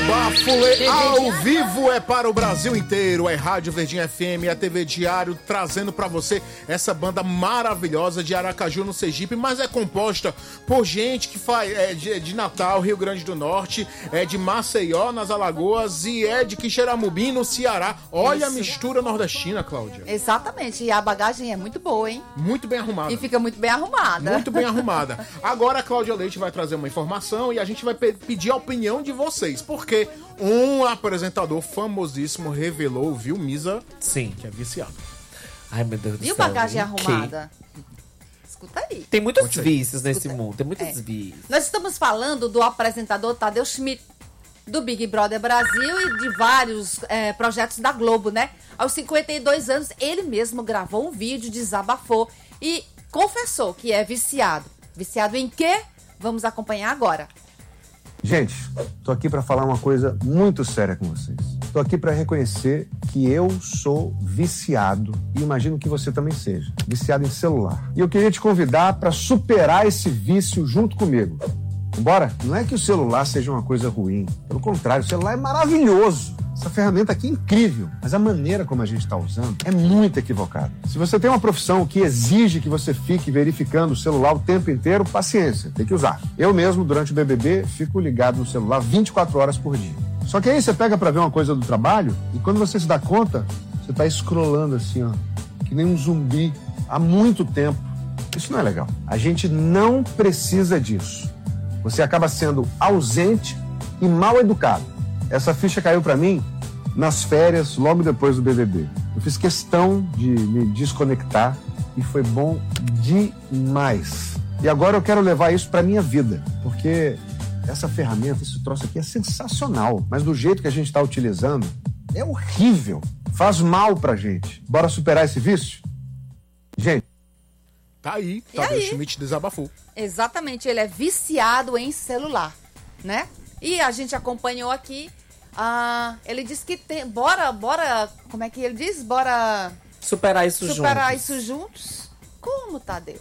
Bafulê ao vivo é para o Brasil inteiro, é Rádio Verdinha FM, é TV Diário, trazendo para você essa banda maravilhosa de Aracaju, no Sergipe, mas é composta por gente que faz de Natal, Rio Grande do Norte, é de Maceió, nas Alagoas, e é de Quixeramobim, no Ceará. Olha a mistura nordestina, Cláudia. Exatamente, e a bagagem é muito boa, hein? Muito bem arrumada. E fica muito bem arrumada. Muito bem arrumada. Agora a Cláudia Leite vai trazer uma informação e a gente vai pedir a opinião de vocês, porque um apresentador famosíssimo revelou, viu, Misa? Sim. Que é viciado. Ai, meu Deus do céu. E bagagem arrumada? Escuta aí. Tem muitos vícios nesse mundo, tem muitos vícios. Nós estamos falando do apresentador Tadeu Schmidt, do Big Brother Brasil e de vários projetos da Globo, né? Aos 52 anos, ele mesmo gravou um vídeo, desabafou e confessou que é viciado. Viciado em quê? Vamos acompanhar agora. Gente, tô aqui para falar uma coisa muito séria com vocês. Tô aqui para reconhecer que eu sou viciado e imagino que você também seja. Viciado em celular. E eu queria te convidar para superar esse vício junto comigo. Bora? Não é que o celular seja uma coisa ruim. Pelo contrário, o celular é maravilhoso. Essa ferramenta aqui é incrível, mas a maneira como a gente está usando é muito equivocada. Se você tem uma profissão que exige que você fique verificando o celular o tempo inteiro, paciência, tem que usar. Eu mesmo, durante o BBB, fico ligado no celular 24 horas por dia. Só que aí você pega para ver uma coisa do trabalho e quando você se dá conta, você está scrollando assim, ó, que nem um zumbi há muito tempo. Isso não é legal. A gente não precisa disso. Você acaba sendo ausente e mal educado. Essa ficha caiu pra mim nas férias, logo depois do BBB. Eu fiz questão de me desconectar e foi bom demais. E agora eu quero levar isso pra minha vida, porque essa ferramenta, esse troço aqui é sensacional, mas do jeito que a gente tá utilizando, é horrível. Faz mal pra gente. Bora superar esse vício? Gente. Tá aí, Tadeu Schmidt desabafou. Exatamente, ele é viciado em celular, né? E a gente acompanhou aqui, ele disse que tem, bora, como é que ele diz? Bora superar isso juntos. Como, Tadeu?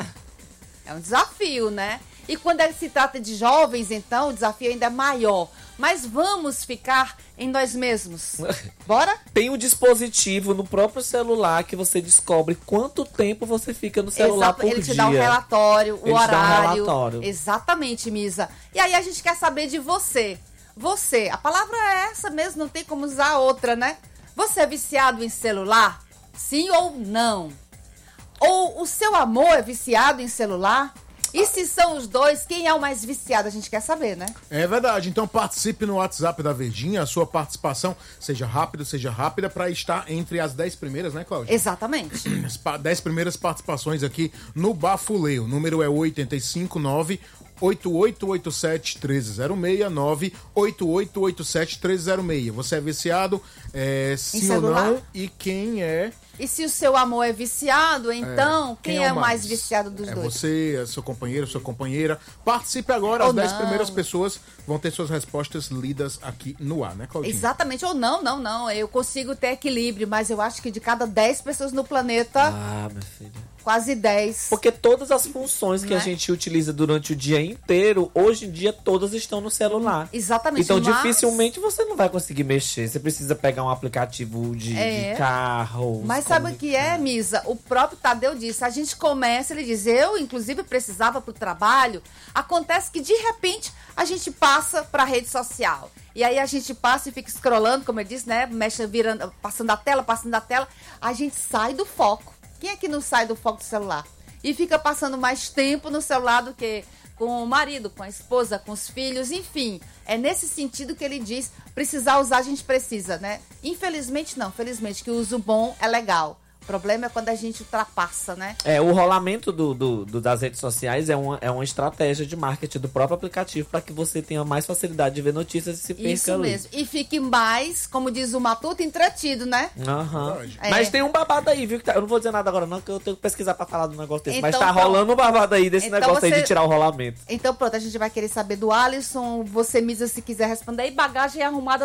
É um desafio, né? E quando se trata de jovens, então, o desafio ainda é maior. Mas vamos ficar em nós mesmos. Bora? Tem um dispositivo no próprio celular que você descobre quanto tempo você fica no celular por dia. Ele te dá um relatório, o horário. Te dá um relatório. Exatamente, Misa. E aí a gente quer saber de você. Você, a palavra é essa mesmo, não tem como usar outra, né? Você é viciado em celular? Sim ou não? Ou o seu amor é viciado em celular? E se são os dois, quem é o mais viciado? A gente quer saber, né? É verdade. Então participe no WhatsApp da Verdinha. A sua participação seja rápida para estar entre as 10 primeiras, né, Cláudia? Exatamente. As 10 primeiras participações aqui no Bafulê. O número é 859 8887 1306 98887 1306. Você é viciado? Sim ou não? E quem é? E se o seu amor é viciado, então quem é o mais viciado dos dois? Você, seu companheiro, sua companheira. Participe agora, as 10 primeiras pessoas vão ter suas respostas lidas aqui no ar, né, Claudinha? Exatamente, ou não. Eu consigo ter equilíbrio, mas eu acho que de cada 10 pessoas no planeta... minha filha. Quase 10. Porque todas as funções que a gente utiliza durante o dia inteiro, hoje em dia todas estão no celular. Exatamente. Então dificilmente você não vai conseguir mexer. Você precisa pegar um aplicativo de carro. Mas sabe o que é, Misa? O próprio Tadeu disse, a gente começa, ele diz, eu inclusive precisava pro trabalho. Acontece que de repente a gente passa pra rede social. E aí a gente passa e fica scrollando, como eu disse, né? Mexe, passando a tela. A gente sai do foco. Quem é que não sai do foco do celular? E fica passando mais tempo no celular do que com o marido, com a esposa, com os filhos, enfim. É nesse sentido que ele diz, precisar usar, a gente precisa, né? Infelizmente não, felizmente, que o uso bom é legal. O problema é quando a gente ultrapassa, né? O rolamento das redes sociais é uma estratégia de marketing do próprio aplicativo para que você tenha mais facilidade de ver notícias e se perca Isso mesmo. E fique mais, como diz o Matuto, entretido, né? Mas tem um babado aí, viu? Eu não vou dizer nada agora não, que eu tenho que pesquisar para falar do negócio desse. Então, mas tá rolando um babado aí desse negócio aí de tirar o rolamento. Então pronto, a gente vai querer saber do Alisson. Você, Misa, se quiser responder. E bagagem arrumada